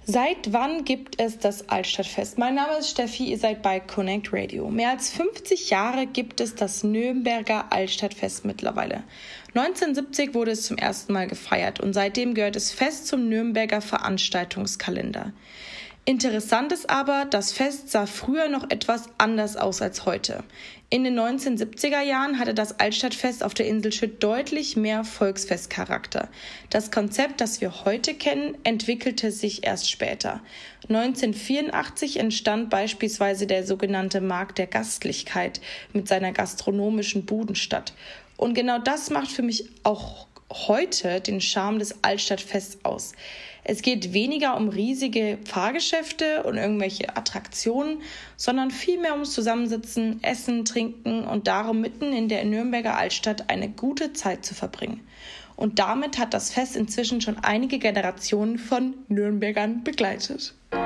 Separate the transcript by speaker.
Speaker 1: Seit wann gibt es das Altstadtfest? Mein Name ist Steffi, ihr seid bei Connect Radio. Mehr als 50 Jahre gibt es das Nürnberger Altstadtfest mittlerweile. 1970 wurde es zum ersten Mal gefeiert und seitdem gehört es fest zum Nürnberger Veranstaltungskalender. Interessant ist aber, das Fest sah früher noch etwas anders aus als heute. In den 1970er Jahren hatte das Altstadtfest auf der Insel Schütt deutlich mehr Volksfestcharakter. Das Konzept, das wir heute kennen, entwickelte sich erst später. 1984 entstand beispielsweise der sogenannte Markt der Gastlichkeit mit seiner gastronomischen Budenstadt. Und genau das macht für mich auch heute den Charme des Altstadtfests aus. Es geht weniger um riesige Fahrgeschäfte und irgendwelche Attraktionen, sondern vielmehr ums Zusammensitzen, Essen, Trinken und darum, mitten in der Nürnberger Altstadt eine gute Zeit zu verbringen. Und damit hat das Fest inzwischen schon einige Generationen von Nürnbergern begleitet.